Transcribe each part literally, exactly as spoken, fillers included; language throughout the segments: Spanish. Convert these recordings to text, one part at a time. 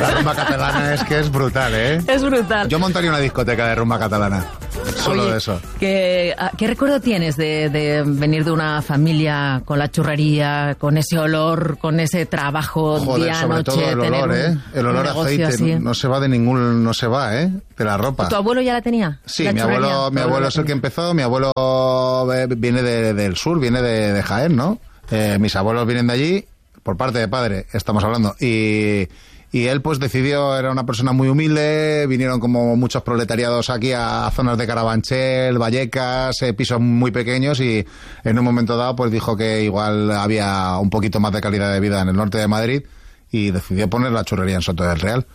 La rumba catalana es que es brutal, ¿eh? Es brutal. Yo montaría una discoteca de rumba catalana. Solo Oye, de eso. ¿qué, ¿Qué recuerdo tienes de, de venir de una familia con la churrería, con ese olor, con ese trabajo Joder, día, sobre noche? todo el olor, un, ¿eh? El olor a aceite así. no se va de ningún... No se va, ¿eh? De la ropa. ¿Tu abuelo ya la tenía? Sí, ¿La mi churrería? abuelo, mi abuelo es el que empezó. Mi abuelo viene de, del sur, viene de, de Jaén, ¿no? Eh, mis abuelos vienen de allí, por parte de padre, estamos hablando. Y... Y él pues decidió, era una persona muy humilde, vinieron como muchos proletariados aquí a zonas de Carabanchel, Vallecas, eh, pisos muy pequeños, y en un momento dado pues dijo que igual había un poquito más de calidad de vida en el norte de Madrid y decidió poner la churrería en Soto del Real.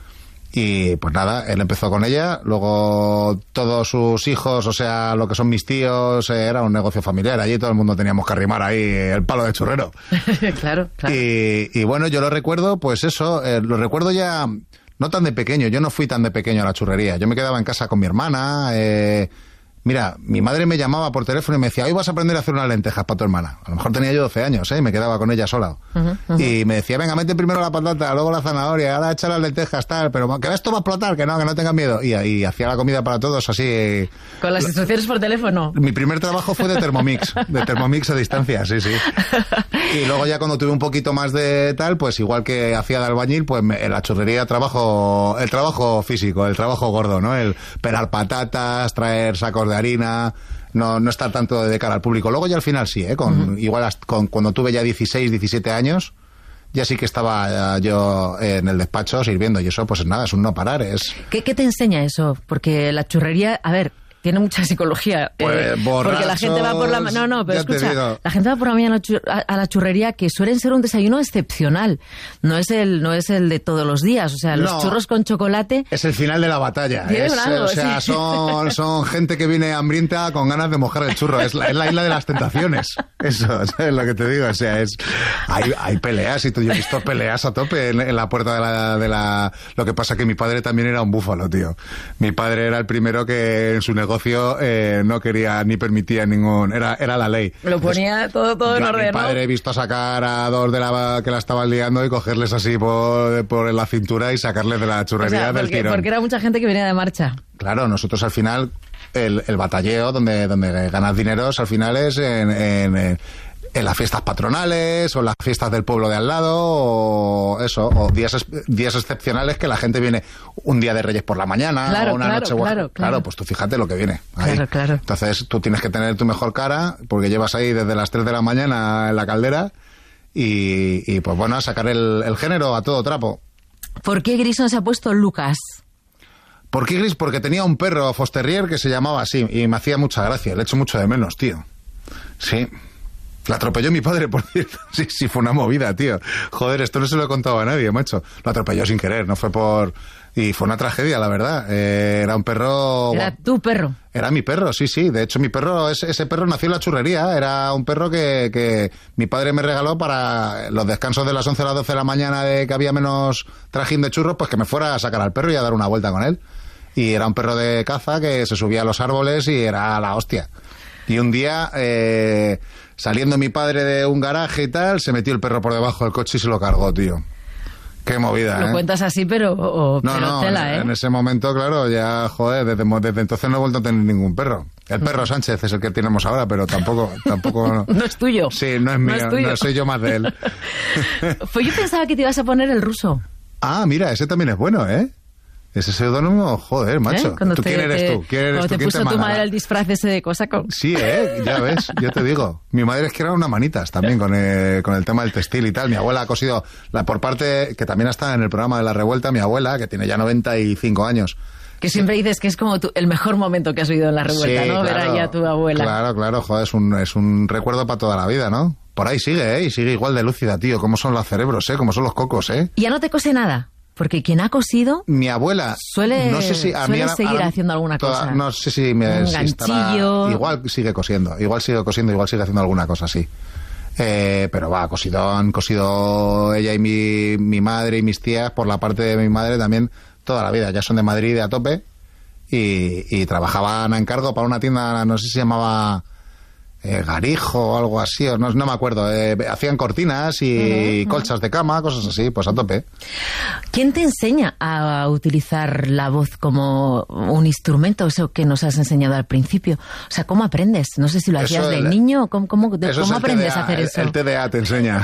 Y pues nada, él empezó con ella, luego todos sus hijos, o sea, lo que son mis tíos, eh, era un negocio familiar, allí todo el mundo teníamos que arrimar ahí el palo de churrero. Claro, claro. Y, y bueno, yo lo recuerdo, pues eso, eh, lo recuerdo ya no tan de pequeño, yo no fui tan de pequeño a la churrería, yo me quedaba en casa con mi hermana, eh... Mira, mi madre me llamaba por teléfono y me decía, hoy vas a aprender a hacer unas lentejas para tu hermana. A lo mejor tenía yo doce años, ¿eh? Y me quedaba con ella sola. Uh-huh, uh-huh. Y me decía, venga, mete primero la patata, luego la zanahoria, ahora echa las lentejas, tal, pero que esto va a explotar, que no, que no tengas miedo. Y, y hacía la comida para todos así. ¿Con las instrucciones por teléfono? Mi primer trabajo fue de Thermomix, de Thermomix a distancia, sí, sí. Y luego ya cuando tuve un poquito más de tal, pues igual que hacía de albañil, pues me, en la churrería trabajo, el trabajo físico, el trabajo gordo, ¿no? El pelar patatas, traer sacos de harina... No, no estar tanto de cara al público. Luego ya al final sí, ¿eh? Con, uh-huh. Igual hasta, con, cuando tuve ya dieciséis, diecisiete años, ya sí que estaba yo en el despacho sirviendo, y eso pues nada, es un no parar. Es... ¿Qué, qué te enseña eso? Porque la churrería, a ver... Tiene mucha psicología. Pues, eh, borrachos, porque la gente va por la... No, no, pero escucha, la gente va por la mañana a la churrería, que suelen ser un desayuno excepcional. No es el no es el de todos los días. O sea, los no, churros con chocolate... Es el final de la batalla. Es, algo, o sea, sí. son, son gente que viene hambrienta con ganas de mojar el churro. Es la, es la isla de las tentaciones. Eso, es lo que te digo. O sea, es hay, hay peleas, y tú, yo he visto peleas a tope en, en la puerta de la, de la... Lo que pasa que mi padre también era un búfalo, tío. Mi padre era el primero que en su negocio negocio eh, no quería ni permitía ningún... Era, era la ley. Lo ponía Entonces, todo, todo en orden, mi padre, ¿no? He visto sacar a dos de la que la estaban liando y cogerles así por, por la cintura y sacarles de la churrería, o sea, porque, del tirón. Porque era mucha gente que venía de marcha. Claro, nosotros al final, el, el batalleo donde, donde ganas dineros al final es en... en, en en las fiestas patronales o las fiestas del pueblo de al lado o eso, o días días excepcionales que la gente viene un día de Reyes por la mañana, claro, o una claro, noche claro, claro, claro, pues tú fíjate lo que viene ahí. Claro, claro. Entonces tú tienes que tener tu mejor cara porque llevas ahí desde las tres de la mañana en la caldera y, y pues bueno, a sacar el, el género a todo trapo. ¿Por qué Grison se ha puesto Lucas? ¿Por qué Gris? Porque tenía un perro Fosterrier que se llamaba así y me hacía mucha gracia, le echo mucho de menos, tío. Sí. La atropelló mi padre, por cierto. Sí, sí, fue una movida, tío. Joder, esto no se lo he contado a nadie, macho. Lo atropelló sin querer, no fue por... Y fue una tragedia, la verdad. Eh, era un perro... ¿Era tu perro? Era mi perro, sí, sí. De hecho, mi perro, ese, ese perro nació en la churrería. Era un perro que, que mi padre me regaló para los descansos de las once a las doce de la mañana, de que había menos trajín de churros, pues que me fuera a sacar al perro y a dar una vuelta con él. Y era un perro de caza que se subía a los árboles y era la hostia. Y un día... Eh, saliendo mi padre de un garaje y tal, se metió el perro por debajo del coche y se lo cargó, tío. Qué movida, ¿eh? Lo cuentas así, pero, o, no, pero no, tela, ¿eh? En ese momento, claro, ya, joder, desde, desde entonces no he vuelto a tener ningún perro. El perro Sánchez es el que tenemos ahora, pero tampoco... tampoco no, no es tuyo. Sí, no es mío, no, es tuyo. No soy yo más de él. Pues yo pensaba que te ibas a poner el ruso. Ah, mira, ese también es bueno, ¿eh? Ese seudónimo, joder, macho. ¿Eh? ¿Tú te, quién eres te, tú? ¿Quién eres cuando tú? te puso te tu madre el disfraz ese de cosaco. Sí, ¿eh? Ya ves, yo te digo. Mi madre es que era una manitas también con el, con el tema del textil y tal. Mi abuela ha cosido, la, por parte, que también está en el programa de La Revuelta, mi abuela, que tiene ya noventa y cinco años. Que siempre dices que es como tu, el mejor momento que has vivido en La Revuelta, sí, ¿no? Claro, ver ahí a tu abuela. Claro, claro, joder, es un, es un recuerdo para toda la vida, ¿no? Por ahí sigue, ¿eh? Y sigue igual de lúcida, tío. Cómo son los cerebros, ¿eh? Cómo son los cocos, ¿eh? ¿Y ya no te cose nada? Porque quien ha cosido... Mi abuela... Suele, no sé si a suele mí, seguir ahora, haciendo alguna toda, cosa. No sé si me... Un si ganchillo... Estará, igual sigue cosiendo. Igual sigue cosiendo, igual sigue haciendo alguna cosa así. Eh, pero va, cosido, han cosido ella y mi, mi madre y mis tías, por la parte de mi madre también, toda la vida. Ya son de Madrid de a tope. Y, y trabajaban a encargo para una tienda, no sé si se llamaba... eh, Garijo o algo así, o no, no me acuerdo. Eh, hacían cortinas y uh-huh. colchas de cama, cosas así, pues a tope. ¿Quién te enseña a utilizar la voz como un instrumento, eso que nos has enseñado al principio? O sea, ¿cómo aprendes? No sé si lo hacías eso, de el, niño, ¿cómo, cómo, de, ¿cómo aprendes T D A, a hacer eso? El, el T D A te enseña.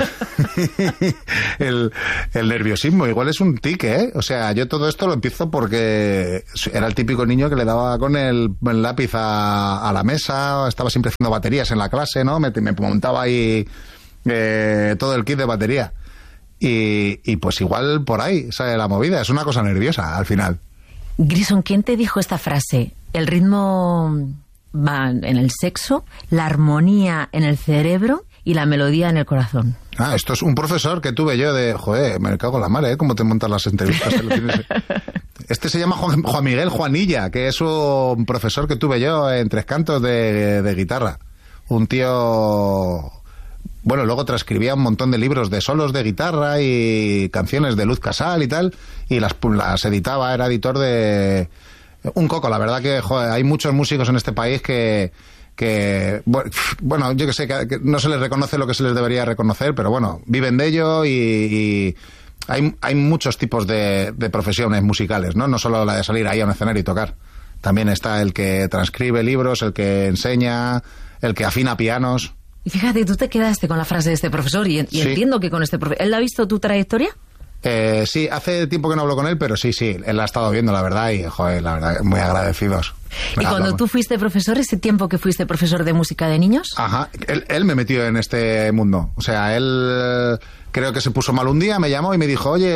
el, el nerviosismo, igual es un tic, ¿eh? O sea, yo todo esto lo empiezo porque era el típico niño que le daba con el, el lápiz a, a la mesa, estaba siempre haciendo baterías en la clase, ¿no? Me, me montaba ahí eh, todo el kit de batería. Y, y pues igual por ahí sale la movida, es una cosa nerviosa al final. Grison, ¿quién te dijo esta frase? El ritmo va en el sexo, la armonía en el cerebro y la melodía en el corazón. Ah, esto es un profesor que tuve yo de... Joder, me cago en la madre, ¿eh? ¿Cómo te montan las entrevistas? Este se llama Juan, Juan Miguel Juanilla, que es un profesor que tuve yo en Tres Cantos de, de guitarra. Un tío... Bueno, luego transcribía un montón de libros de solos de guitarra y canciones de Luz Casal y tal, y las, las editaba, era editor de... Un coco, la verdad que, joder, hay muchos músicos en este país que... que bueno, yo que sé, que, que no se les reconoce lo que se les debería reconocer, pero bueno, viven de ello y... y hay, hay muchos tipos de, de profesiones musicales, ¿no? No solo la de salir ahí a un escenario y tocar. También está el que transcribe libros, el que enseña, el que afina pianos... Y fíjate, tú te quedaste con la frase de este profesor y, y sí. entiendo que con este profesor... ¿Él ha visto tu trayectoria? Eh, sí, hace tiempo que no hablo con él, pero sí, sí, él la ha estado viendo, la verdad, y, joder, la verdad, muy agradecidos. ¿Y cuando hablamos. Tú fuiste profesor, ese tiempo que fuiste profesor de música de niños? Ajá, él, él me metió en este mundo. O sea, él creo que se puso mal un día, me llamó y me dijo, oye,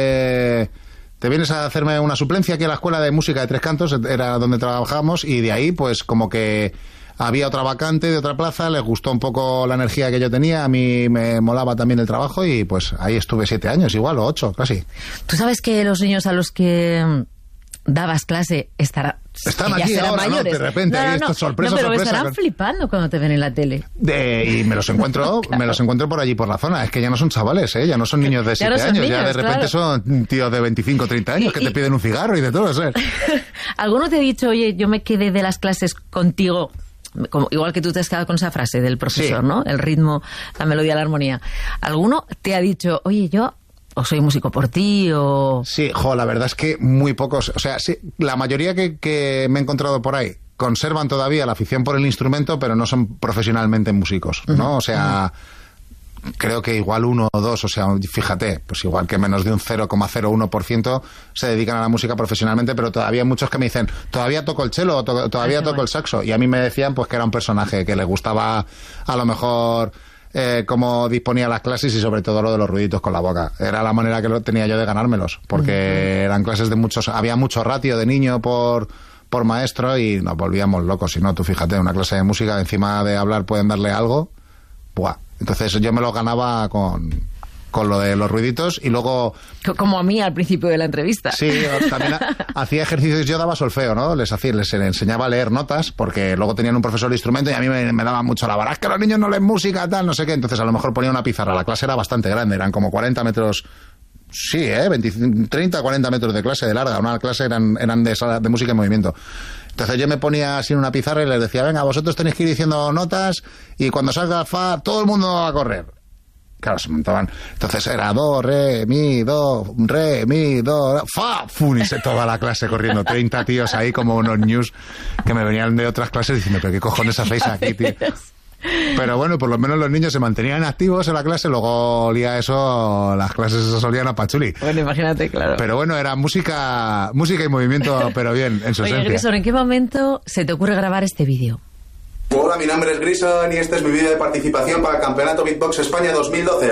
eh, ¿te vienes a hacerme una suplencia aquí a la escuela de música de Tres Cantos? Era donde trabajábamos, y de ahí, pues, como que... Había otra vacante de otra plaza, les gustó un poco la energía que yo tenía, a mí me molaba también el trabajo y pues ahí estuve siete años igual, o ocho casi. ¿Tú sabes que los niños a los que dabas clase estará, están aquí ahora, ¿no? De repente, no, no, hay no, esta sorpresa, no, pero sorpresa. estarán con... flipando cuando te ven en la tele. De, y me los encuentro, claro. me los encuentro por allí por la zona. Es que ya no son chavales, ¿eh? Ya no son niños de siete años, niños, ya de repente claro. son tíos de veinticinco, treinta años y, que y... te piden un cigarro y de todo, ¿sabes? ¿Alguno te ha dicho, oye, yo me quedé de las clases contigo? Como, igual que tú te has quedado con esa frase del profesor, sí. ¿no? El ritmo, la melodía, la armonía. ¿Alguno te ha dicho, oye, yo o soy músico por ti o...? Sí, jo, la verdad es que muy pocos. O sea, sí, la mayoría que, que me he encontrado por ahí conservan todavía la afición por el instrumento, pero no son profesionalmente músicos, ¿no? Uh-huh. O sea... Uh-huh. Creo que igual uno o dos, o sea, fíjate, pues igual que menos de un cero coma cero uno por ciento se dedican a la música profesionalmente, pero todavía hay muchos que me dicen, todavía toco el cello, o to- todavía toco el saxo, y a mí me decían pues que era un personaje, que les gustaba a lo mejor eh, cómo disponía las clases y sobre todo lo de los ruiditos con la boca. Era la manera que lo tenía yo de ganármelos, porque uh-huh. eran clases de muchos, había mucho ratio de niño por... por maestro y nos volvíamos locos. Si no, tú fíjate, una clase de música, encima de hablar pueden darle algo, ¡buah! Entonces yo me lo ganaba con, con lo de los ruiditos y luego... Como a mí al principio de la entrevista. Sí, también hacía ejercicios, yo daba solfeo, ¿no? Les, hacía, les enseñaba a leer notas porque luego tenían un profesor de instrumento y a mí me, me daba mucho la vara. Es que los niños no leen música, tal, no sé qué. Entonces a lo mejor ponía una pizarra. La clase era bastante grande, eran como cuarenta metros... Sí, ¿eh? veinte, treinta, cuarenta metros de clase de larga. Una clase eran, eran de, sala, de música en movimiento. Entonces yo me ponía así en una pizarra y les decía, venga, vosotros tenéis que ir diciendo notas y cuando salga fa, todo el mundo va a correr. Claro, se montaban. Entonces era do, re, mi, do, re, mi, do, fa, fun, y se toda la clase corriendo. treinta tíos ahí como unos news que me venían de otras clases diciendo, pero qué cojones hacéis aquí, tío. Pero bueno, por lo menos los niños se mantenían activos en la clase, luego olía eso, las clases esas olían a pachuli. Bueno, imagínate, claro. Pero bueno, era música música y movimiento, pero bien, en su Oye, esencia. Grison, ¿en qué momento se te ocurre grabar este vídeo? Hola, mi nombre es Grison y este es mi vídeo de participación para el Campeonato Beatbox España dos mil doce.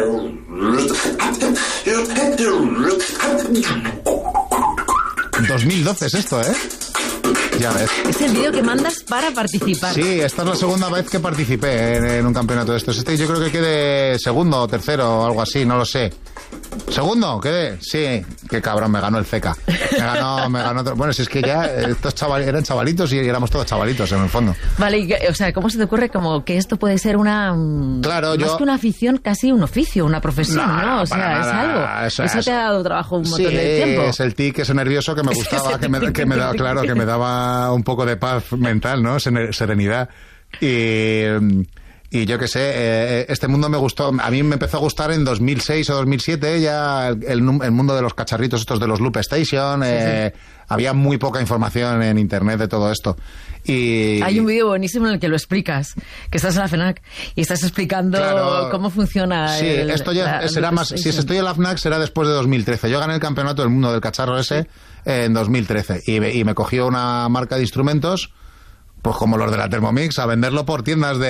dos mil doce es esto, ¿eh? Ya ves. Es el vídeo que mandas para participar. Sí, esta es la segunda vez que participé en, en un campeonato de estos. Este yo creo que quedé segundo o tercero o algo así, no lo sé. ¿Segundo? ¿Quedé? Sí. Qué cabrón, me ganó el C E C A. Me ganó, me ganó otro. Bueno, si es que ya estos chaval, eran chavalitos y éramos todos chavalitos en el fondo. Vale, y, o sea, ¿cómo se te ocurre como que esto puede ser una... Claro, más yo... que una afición, casi un oficio, una profesión, ¿no? no O sea, nada. es algo. Eso, eso, eso te ha dado trabajo un montón sí, de tiempo. Es el tic, ese nervioso que me gustaba, que me, que me daba, claro, que me daba un poco de paz mental, ¿no? Serenidad. Y... Y yo qué sé, eh, este mundo me gustó, a mí me empezó a gustar en dos mil seis o dos mil siete, ya el, el, el mundo de los cacharritos estos de los Loop Station, eh, sí, sí. Había muy poca información en internet de todo esto. Y hay un vídeo buenísimo en el que lo explicas, que estás en la FNAC y estás explicando claro, cómo funciona. Sí, el, esto ya la, será más, si estoy en la FNAC será después de dos mil trece. Yo gané el campeonato del mundo del cacharro ese, sí, en dos mil trece y, y me cogió una marca de instrumentos, pues como los de la Thermomix, a venderlo por tiendas de